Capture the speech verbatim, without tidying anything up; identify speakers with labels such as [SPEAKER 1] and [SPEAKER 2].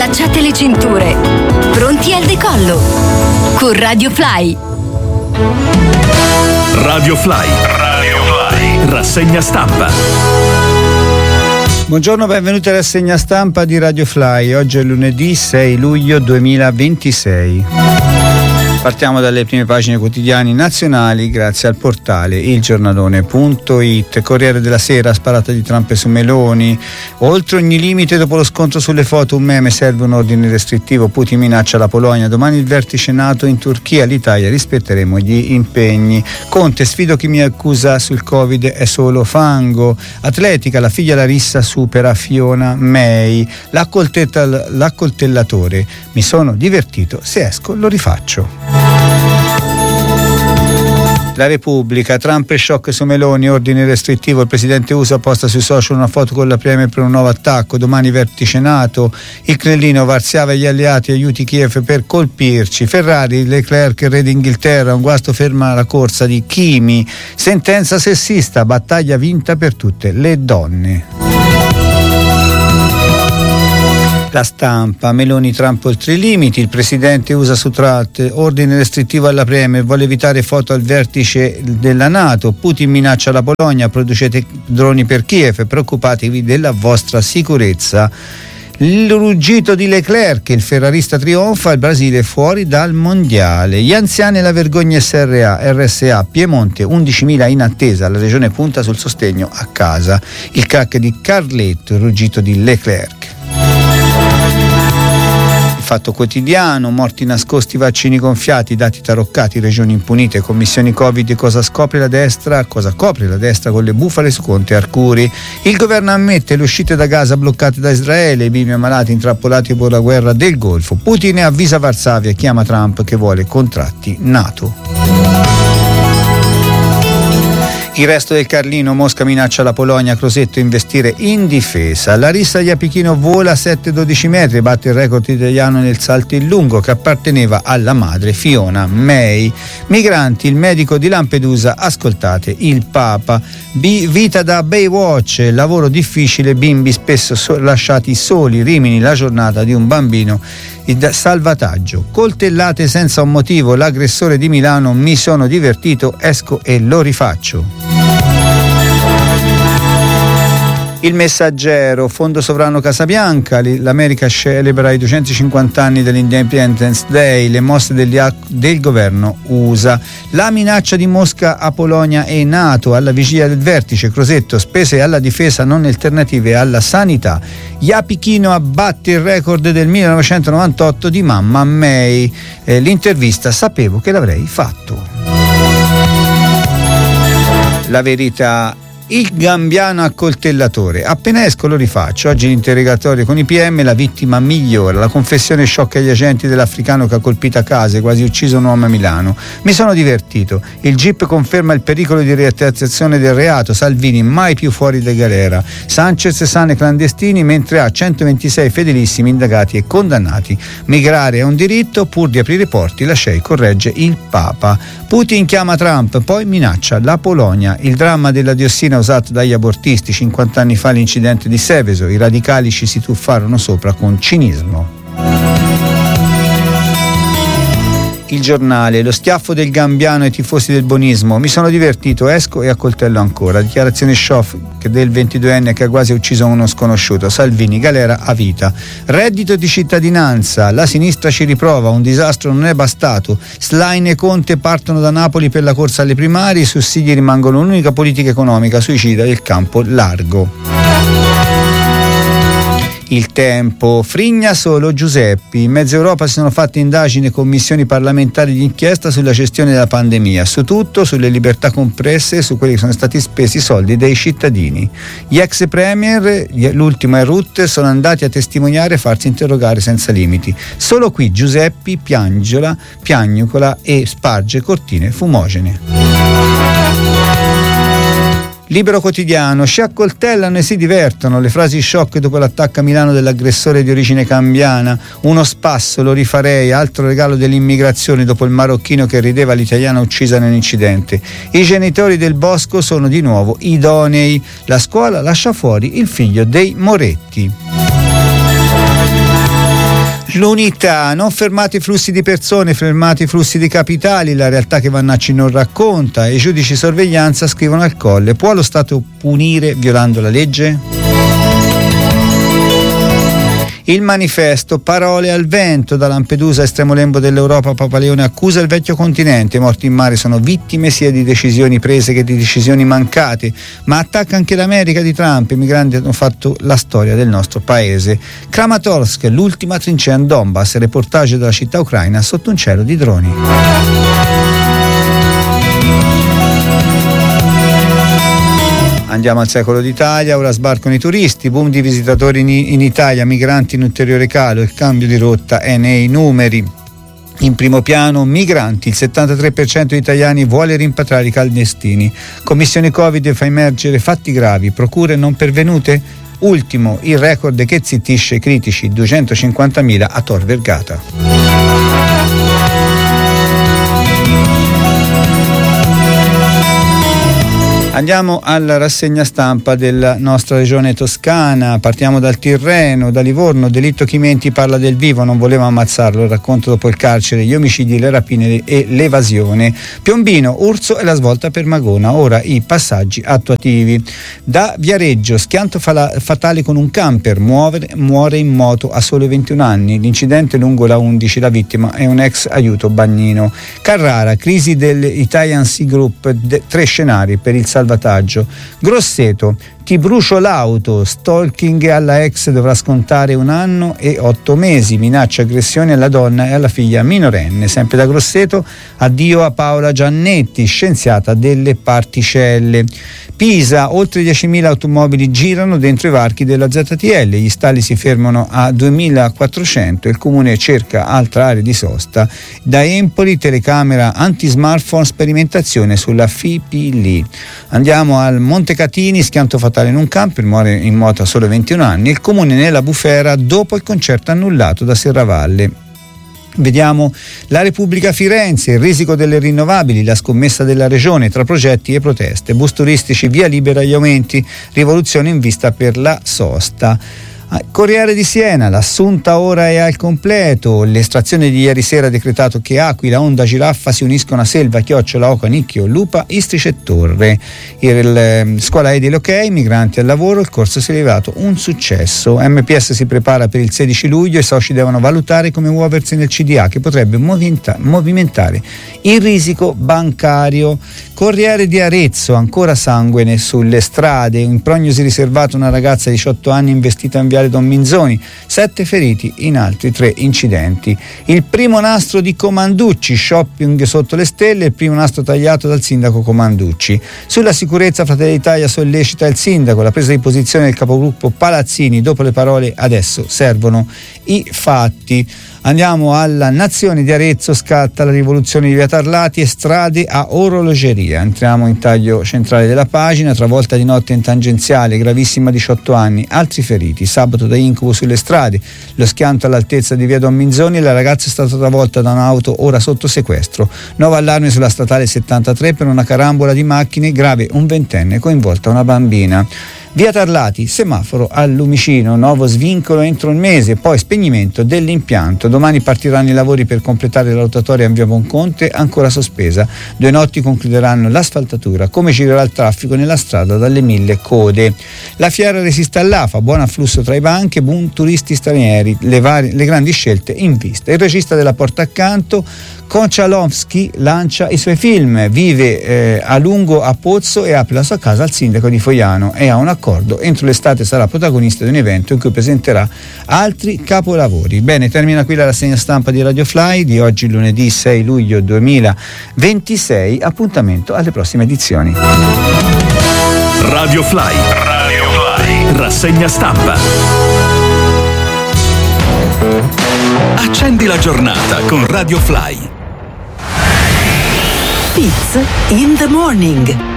[SPEAKER 1] Allacciate le cinture. Pronti al decollo. Con Radio Fly.
[SPEAKER 2] Radio Fly. Radio Fly. Rassegna stampa.
[SPEAKER 3] Buongiorno, benvenuti alla rassegna stampa di Radio Fly. Oggi è lunedì sei luglio duemilaventisei. Partiamo dalle prime pagine quotidiani nazionali grazie al portale il giornalone punto it. Corriere della Sera, sparata di Trump su Meloni. Oltre ogni limite dopo lo scontro sulle foto, un meme, serve un ordine restrittivo, Putin minaccia la Polonia, domani il vertice NATO in Turchia, l'Italia rispetteremo gli impegni. Conte, sfido chi mi accusa sul Covid, è solo fango. Atletica, la figlia Larissa supera Fiona May. L'accoltellatore, mi sono divertito, se esco lo rifaccio. La Repubblica, Trump e shock su Meloni, ordine restrittivo, il presidente U S A posta sui social una foto con la Premier per un nuovo attacco, domani vertice NATO, il Crellino, Varsavia e gli alleati, aiuti Kiev per colpirci, Ferrari, Leclerc, Re d'Inghilterra, un guasto ferma la corsa di Kimi, sentenza sessista, battaglia vinta per tutte le donne. La Stampa, Meloni Trump oltre i limiti, il presidente U S A su Trump, ordine restrittivo alla Premier, vuole evitare foto al vertice della NATO, Putin minaccia la Polonia, producete droni per Kiev, preoccupatevi della vostra sicurezza. Il ruggito di Leclerc, il ferrarista trionfa, il Brasile fuori dal mondiale. Gli anziani e la vergogna S R A, R S A, Piemonte, undicimila in attesa, la regione punta sul sostegno a casa. Il crack di Carletto, il ruggito di Leclerc. Fatto Quotidiano, morti nascosti, vaccini gonfiati, dati taroccati, regioni impunite, commissioni Covid, cosa scopre la destra, cosa copre la destra con le bufale su Conte e Arcuri. Il governo ammette le uscite da Gaza bloccate da Israele, i bimbi ammalati intrappolati per la guerra del Golfo. Putin avvisa Varsavia, chiama Trump che vuole contratti NATO. Il resto del Carlino, Mosca minaccia la Polonia, Crosetto investire in difesa. Larissa Iapichino vola sette dodici metri, batte il record italiano nel salto in lungo che apparteneva alla madre Fiona May. Migranti, il medico di Lampedusa, ascoltate il Papa. B- vita da Baywatch, lavoro difficile, bimbi spesso so- lasciati soli, Rimini, la giornata di un bambino. Il salvataggio, coltellate senza un motivo, l'aggressore di Milano, mi sono divertito, esco e lo rifaccio. Il Messaggero, Fondo Sovrano Casabianca, l'America celebra i duecentocinquanta anni dell'Independence Day, le mosse degli, del governo U S A, la minaccia di Mosca a Polonia e NATO, alla vigilia del vertice, Crosetto, spese alla difesa non alternative alla sanità, Iapichino abbatte il record del millenovecentonovantotto di mamma May, eh, l'intervista, sapevo che l'avrei fatto. La Verità, il Gambiano accoltellatore, appena esco lo rifaccio, oggi l'interrogatorio con i P M, la vittima migliora, la confessione sciocca agli agenti dell'africano che ha colpito a casa e quasi ucciso un uomo a Milano, mi sono divertito, il G I P conferma il pericolo di reattivazione del reato, Salvini mai più fuori da galera, Sanchez sana clandestini mentre ha centoventisei fedelissimi indagati e condannati, migrare è un diritto, pur di aprire i porti la Shea corregge il Papa, Putin chiama Trump, poi minaccia la Polonia, il dramma della diossina usato dagli abortisti, cinquanta anni fa l'incidente di Seveso, i radicali ci si tuffarono sopra con cinismo. Il Giornale, lo schiaffo del Gambiano ai tifosi del bonismo, mi sono divertito, esco e accoltello ancora, dichiarazione shock del ventiduenne che ha quasi ucciso uno sconosciuto, Salvini, galera a vita, reddito di cittadinanza, la sinistra ci riprova, un disastro non è bastato, Schlein e Conte partono da Napoli per la corsa alle primarie, i sussidi rimangono l'unica politica economica suicida del campo largo. Il Tempo, frigna solo Giuseppi, in mezza Europa si sono fatte indagini e commissioni parlamentari di inchiesta sulla gestione della pandemia, su tutto, sulle libertà compresse e su quelli che sono stati spesi i soldi dei cittadini. Gli ex premier, l'ultimo è Rutte, sono andati a testimoniare e farsi interrogare senza limiti. Solo qui Giuseppi piangiola, piagnucola e sparge cortine fumogene. Libero Quotidiano, si accoltellano e si divertono, le frasi shock dopo l'attacco a Milano dell'aggressore di origine cambiana, uno spasso, lo rifarei, altro regalo dell'immigrazione dopo il marocchino che rideva l'italiana uccisa nell'incidente. I genitori del Bosco sono di nuovo idonei, la scuola lascia fuori il figlio dei Moretti. L'unità, non fermate i flussi di persone, fermate i flussi di capitali, la realtà che Vannacci non racconta. I giudici sorveglianza scrivono al Colle: può lo Stato punire violando la legge? Il Manifesto, parole al vento, da Lampedusa, estremo lembo dell'Europa, Papa Leone accusa il vecchio continente, i morti in mare sono vittime sia di decisioni prese che di decisioni mancate, ma attacca anche l'America di Trump, i migranti hanno fatto la storia del nostro paese. Kramatorsk, l'ultima trincea in Donbass, reportage dalla città ucraina sotto un cielo di droni. Andiamo al secolo d'Italia, ora sbarcano i turisti, boom di visitatori in, in Italia, migranti in ulteriore calo, il cambio di rotta è nei numeri. In primo piano migranti, il settantatré per cento degli italiani vuole rimpatriare i clandestini. Commissione Covid fa emergere fatti gravi, procure non pervenute? Ultimo, il record che zittisce i critici, duecentocinquantamila a Tor Vergata. Andiamo alla rassegna stampa della nostra regione toscana, partiamo dal Tirreno, da Livorno, delitto Chimenti parla del vivo, non voleva ammazzarlo, il racconto dopo il carcere, gli omicidi, le rapine e l'evasione. Piombino, Urso e la svolta per Magona, ora i passaggi attuativi. Da Viareggio, schianto fala- fatale con un camper, muore, muore in moto a soli ventuno anni, l'incidente lungo la undici, la vittima è un ex aiuto bagnino. Carrara, crisi dell'Italian Sea Group, de- tre scenari per il salvataggio. Grosseto, ti brucio l'auto, stalking alla ex, dovrà scontare un anno e otto mesi, minaccia aggressioni alla donna e alla figlia minorenne. Sempre da Grosseto, addio a Paola Giannetti, scienziata delle particelle. Pisa, oltre diecimila automobili girano dentro i varchi della Z T L, gli stalli si fermano a duemilaquattrocento, il comune cerca altra area di sosta. Da Empoli, telecamera anti-smartphone, sperimentazione sulla F I P L. Andiamo al Montecatini, schianto fatale in un camper, muore in moto a solo ventuno anni, il comune nella bufera dopo il concerto annullato da Serravalle. Vediamo la Repubblica Firenze, il risico delle rinnovabili, la scommessa della regione tra progetti e proteste, bus turistici via libera agli aumenti, rivoluzione in vista per la sosta. Corriere di Siena, l'assunta ora è al completo, l'estrazione di ieri sera ha decretato che Aquila, Onda, Giraffa si uniscono a Selva, Chiocciola, Oca, Nicchio, Lupa, Istrice e Torre. Il, il, scuola edile ok, migranti al lavoro, il corso si è rivelato un successo. M P S si prepara per il sedici luglio, i soci devono valutare come muoversi nel C D A che potrebbe movimenta, movimentare il risico bancario. Corriere di Arezzo, ancora sangue sulle strade, in prognosi riservata una ragazza di diciotto anni investita in viale Don Minzoni, sette feriti in altri tre incidenti. Il primo nastro di Comanducci, shopping sotto le stelle, il primo nastro tagliato dal sindaco Comanducci. Sulla sicurezza Fratelli d'Italia sollecita il sindaco, la presa di posizione del capogruppo Palazzini, dopo le parole adesso servono i fatti. Andiamo alla Nazione di Arezzo, scatta la rivoluzione di Via Tarlati e strade a orologeria. Entriamo in taglio centrale della pagina, travolta di notte in tangenziale, gravissima diciotto anni, altri feriti, sabato da incubo sulle strade, lo schianto all'altezza di Via Don Minzoni, la ragazza è stata travolta da un'auto ora sotto sequestro. Nuovo allarme sulla statale settantatré per una carambola di macchine, grave un ventenne, coinvolta una bambina. Via Tarlati, semaforo al lumicino, nuovo svincolo entro un mese, poi spegnimento dell'impianto. Domani partiranno i lavori per completare la rotatoria in via Bonconte, ancora sospesa. Due notti concluderanno l'asfaltatura. Come girerà il traffico nella strada dalle mille code. La fiera resiste all'A F A, buon afflusso tra i banchi, boom turisti stranieri, le, varie, le grandi scelte in vista. Il regista della Porta Accanto, Konchalovsky, lancia i suoi film, vive eh, a lungo a Pozzo e apre la sua casa al sindaco di Fogliano e ha un accordo, entro l'estate sarà protagonista di un evento in cui presenterà altri capolavori. Bene, termina qui la rassegna stampa di Radio Fly di oggi lunedì sei luglio duemilaventisei, appuntamento alle prossime edizioni.
[SPEAKER 2] Radio Fly, Radio Fly, rassegna stampa. Accendi la giornata con Radio Fly.
[SPEAKER 1] Fitz in the morning.